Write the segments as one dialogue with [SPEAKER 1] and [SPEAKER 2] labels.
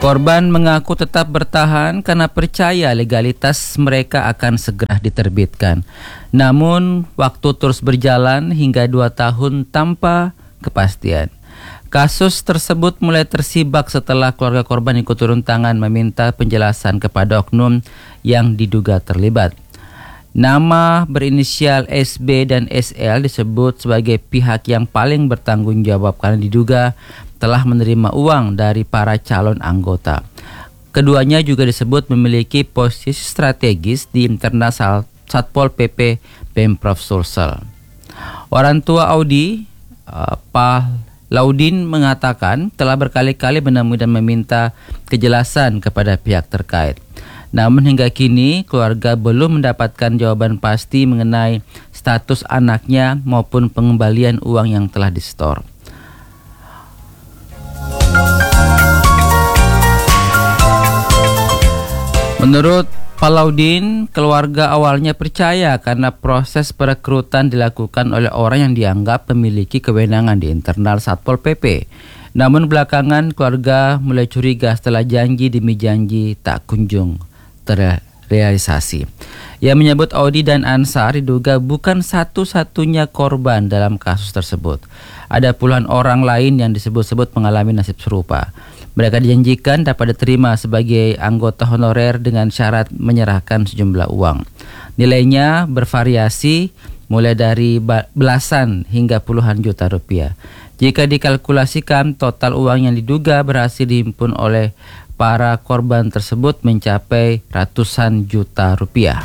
[SPEAKER 1] Korban mengaku tetap bertahan karena percaya legalitas mereka akan segera diterbitkan. Namun, waktu terus berjalan hingga 2 tahun tanpa kepastian. Kasus tersebut mulai tersibak setelah keluarga korban ikut turun tangan meminta penjelasan kepada oknum yang diduga terlibat. Nama berinisial SB dan SL disebut sebagai pihak yang paling bertanggung jawab karena diduga telah menerima uang dari para calon anggota. Keduanya juga disebut memiliki posisi strategis di internal Satpol PP Pemprov Sulsel. Orang tua Audi, Pak Laudin, mengatakan telah berkali-kali menemui dan meminta kejelasan kepada pihak terkait. Namun hingga kini keluarga belum mendapatkan jawaban pasti mengenai status anaknya maupun pengembalian uang yang telah disetor. Menurut Pak Laudin, keluarga awalnya percaya karena proses perekrutan dilakukan oleh orang yang dianggap memiliki kewenangan di internal Satpol PP. Namun belakangan keluarga mulai curiga setelah janji demi janji tak kunjung terrealisasi. Ia menyebut Audi dan Ansar diduga bukan satu-satunya korban dalam kasus tersebut. Ada puluhan orang lain yang disebut-sebut mengalami nasib serupa. Mereka dijanjikan dapat diterima sebagai anggota honorer dengan syarat menyerahkan sejumlah uang. Nilainya bervariasi mulai dari belasan hingga puluhan juta rupiah. Jika dikalkulasikan, total uang yang diduga berhasil dihimpun oleh para korban tersebut mencapai ratusan juta rupiah.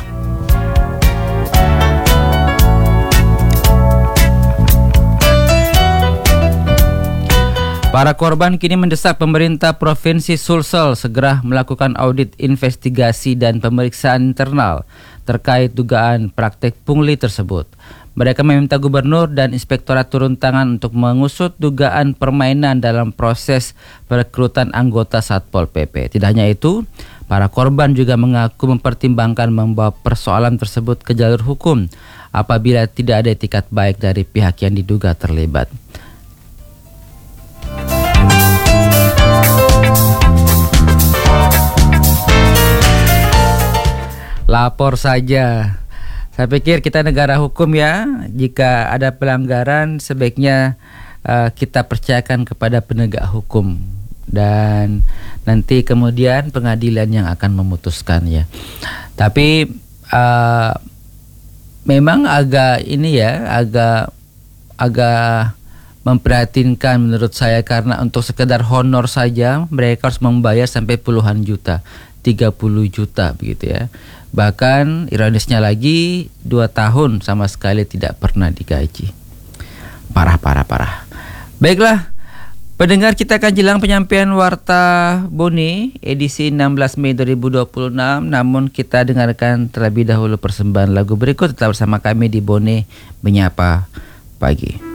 [SPEAKER 1] Para korban kini mendesak pemerintah Provinsi Sulsel segera melakukan audit investigasi dan pemeriksaan internal terkait dugaan praktek pungli tersebut. Mereka meminta gubernur dan inspektorat turun tangan untuk mengusut dugaan permainan dalam proses perekrutan anggota Satpol PP. Tidak hanya itu, para korban juga mengaku mempertimbangkan membawa persoalan tersebut ke jalur hukum apabila tidak ada etikat baik dari pihak yang diduga terlibat. Lapor saja. Saya pikir kita negara hukum ya. Jika ada pelanggaran sebaiknya kita percayakan kepada penegak hukum dan nanti kemudian pengadilan yang akan memutuskan ya. Tapi memang agak memprihatinkan menurut saya karena untuk sekedar honor saja mereka harus membayar sampai puluhan juta, 30 juta begitu ya. Bahkan ironisnya lagi 2 tahun sama sekali tidak pernah digaji. Parah. Baiklah, pendengar, kita akan jelang penyampaian Warta Bone edisi 16 Mei 2026. Namun kita dengarkan terlebih dahulu persembahan lagu berikut. Tetap bersama kami di Bone Menyapa Pagi.